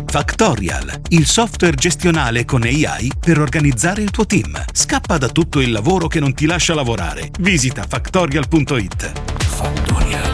Factorial, il software gestionale con AI per organizzare il tuo team. Scappa da tutto il lavoro che non ti lascia lavorare. Visita factorial.it. Factorial.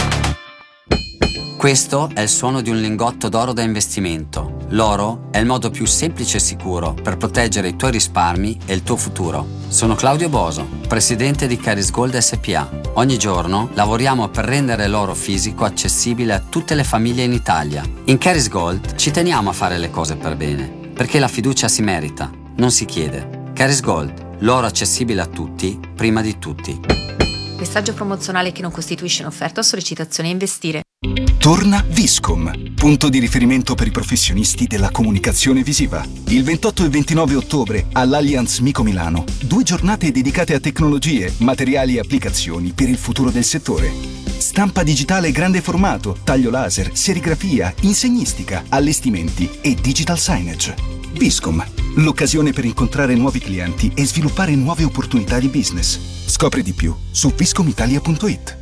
Questo è il suono di un lingotto d'oro da investimento. L'oro è il modo più semplice e sicuro per proteggere i tuoi risparmi e il tuo futuro. Sono Claudio Boso, presidente di Caris Gold SPA. Ogni giorno lavoriamo per rendere l'oro fisico accessibile a tutte le famiglie in Italia. In Caris Gold ci teniamo a fare le cose per bene, perché la fiducia si merita, non si chiede. Caris Gold, l'oro accessibile a tutti, prima di tutti. Messaggio promozionale che non costituisce un'offerta o sollecitazione a investire. Torna Viscom, punto di riferimento per i professionisti della comunicazione visiva. Il 28 e 29 ottobre all'Allianz Mico Milano. 2 giornate dedicate a tecnologie, materiali e applicazioni per il futuro del settore. Stampa digitale grande formato, taglio laser, serigrafia, insegnistica, allestimenti e digital signage. Viscom, l'occasione per incontrare nuovi clienti e sviluppare nuove opportunità di business. Scopri di più su viscomitalia.it.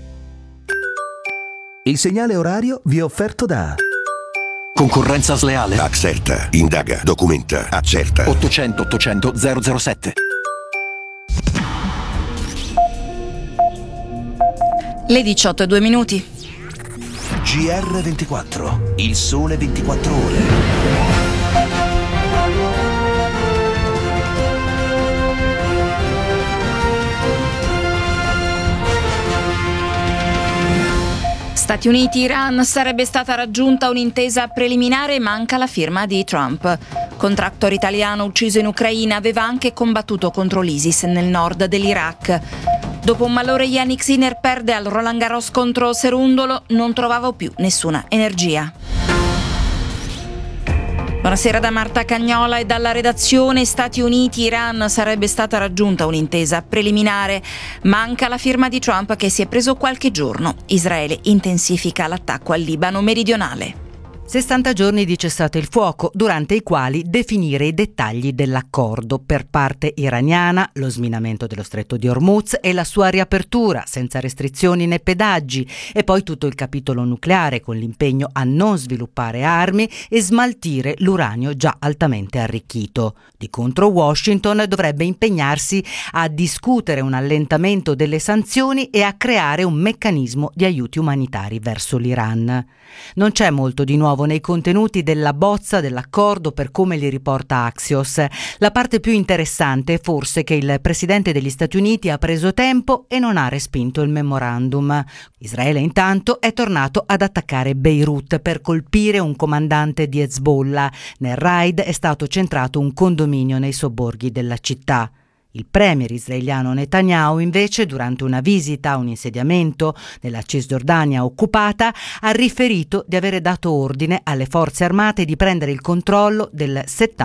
Il segnale orario vi è offerto da Concorrenza sleale. Axerta. Indaga, documenta, accerta. 800 800 007. Le 18:02. GR24, il sole 24 ore. Stati Uniti-Iran, sarebbe stata raggiunta un'intesa preliminare, manca la firma di Trump. Contractor italiano ucciso in Ucraina, aveva anche combattuto contro l'ISIS nel nord dell'Iraq. Dopo un malore Yannick Sinner perde al Roland Garros contro Cerundolo, non trovavo più nessuna energia. Buonasera da Marta Cagnola e dalla redazione. Stati Uniti-Iran, sarebbe stata raggiunta un'intesa preliminare. Manca la firma di Trump che si è preso qualche giorno. Israele intensifica l'attacco al Libano meridionale. 60 giorni di cessate il fuoco, durante i quali definire i dettagli dell'accordo. Per parte iraniana, lo sminamento dello stretto di Hormuz e la sua riapertura, senza restrizioni né pedaggi, e poi tutto il capitolo nucleare, con l'impegno a non sviluppare armi e smaltire l'uranio già altamente arricchito. Di contro, Washington dovrebbe impegnarsi a discutere un allentamento delle sanzioni e a creare un meccanismo di aiuti umanitari verso l'Iran. Non c'è molto di nuovo nei contenuti della bozza dell'accordo per come li riporta Axios. La parte più interessante è forse che il presidente degli Stati Uniti ha preso tempo e non ha respinto il memorandum. Israele intanto è tornato ad attaccare Beirut per colpire un comandante di Hezbollah. Nel raid è stato centrato un condominio nei sobborghi della città. Il premier israeliano Netanyahu, invece, durante una visita a un insediamento nella Cisgiordania occupata, ha riferito di avere dato ordine alle forze armate di prendere il controllo del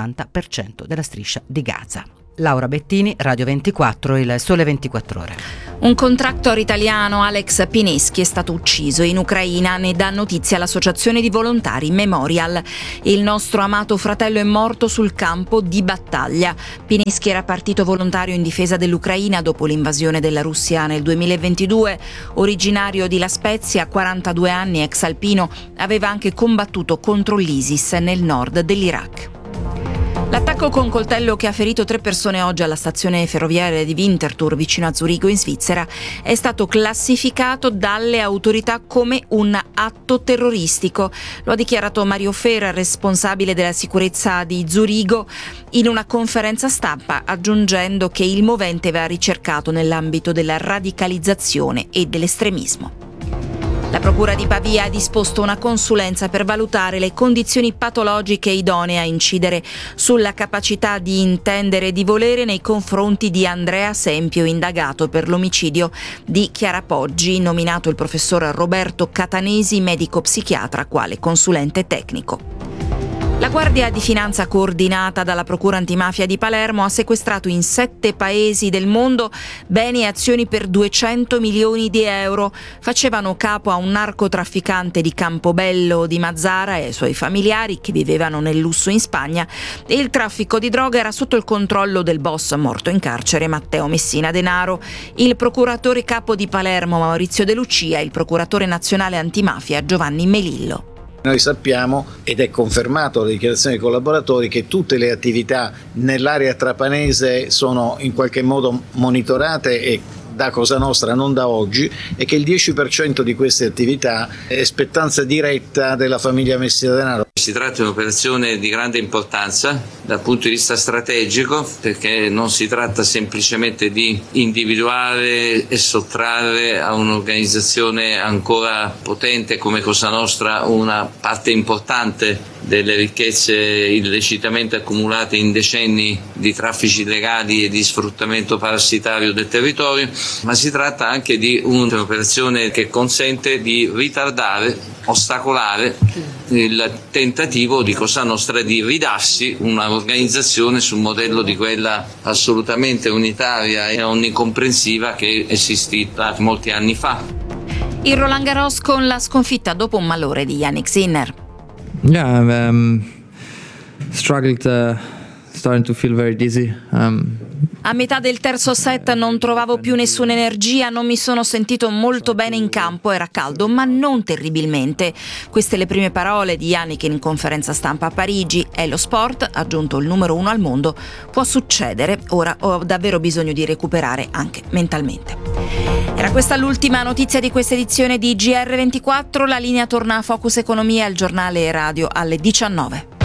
70% della striscia di Gaza. Laura Bettini, Radio 24, Il Sole 24 Ore. Un contractor italiano, Alex Pineschi, è stato ucciso in Ucraina, ne dà notizia l'associazione di volontari Memorial. Il nostro amato fratello è morto sul campo di battaglia. Pineschi era partito volontario in difesa dell'Ucraina dopo l'invasione della Russia nel 2022. Originario di La Spezia, 42 anni, ex alpino, aveva anche combattuto contro l'ISIS nel nord dell'Iraq. L'attacco con coltello che ha ferito 3 persone oggi alla stazione ferroviaria di Winterthur vicino a Zurigo in Svizzera è stato classificato dalle autorità come un atto terroristico. Lo ha dichiarato Mario Fer, responsabile della sicurezza di Zurigo, in una conferenza stampa, aggiungendo che il movente va ricercato nell'ambito della radicalizzazione e dell'estremismo. La Procura di Pavia ha disposto una consulenza per valutare le condizioni patologiche idonee a incidere sulla capacità di intendere e di volere nei confronti di Andrea Sempio, indagato per l'omicidio di Chiara Poggi, nominato il professor Roberto Catanesi, medico psichiatra, quale consulente tecnico. La Guardia di Finanza, coordinata dalla Procura Antimafia di Palermo, ha sequestrato in 7 paesi del mondo beni e azioni per 200 milioni di euro. Facevano capo a un narcotrafficante di Campobello di Mazara e ai suoi familiari che vivevano nel lusso in Spagna, e il traffico di droga era sotto il controllo del boss morto in carcere Matteo Messina Denaro. Il procuratore capo di Palermo Maurizio De Lucia e il procuratore nazionale antimafia Giovanni Melillo. Noi sappiamo, ed è confermato dalle dichiarazioni dei collaboratori, che tutte le attività nell'area trapanese sono in qualche modo monitorate e da Cosa Nostra non da oggi, e che il 10% di queste attività è spettanza diretta della famiglia Messina Denaro. Si tratta di un'operazione di grande importanza dal punto di vista strategico, perché non si tratta semplicemente di individuare e sottrarre a un'organizzazione ancora potente come Cosa Nostra una parte importante delle ricchezze illecitamente accumulate in decenni di traffici illegali e di sfruttamento parassitario del territorio, ma si tratta anche di un'operazione che consente di ritardare, ostacolare il tentativo di Cosa Nostra di ridarsi una organizzazione sul modello di quella assolutamente unitaria e onnicomprensiva che è esistita molti anni fa. Il Roland Garros con la sconfitta dopo un malore di Jannik Sinner. Yeah, struggled, starting to feel very dizzy. A metà del terzo set non trovavo più nessuna energia, non mi sono sentito molto bene in campo, era caldo ma non terribilmente. Queste le prime parole di Jannik in conferenza stampa a Parigi. È lo sport, ha aggiunto il numero 1 al mondo, può succedere, ora ho davvero bisogno di recuperare anche mentalmente. Era questa l'ultima notizia di questa edizione di GR24, la linea torna a Focus Economia, il giornale radio alle 19.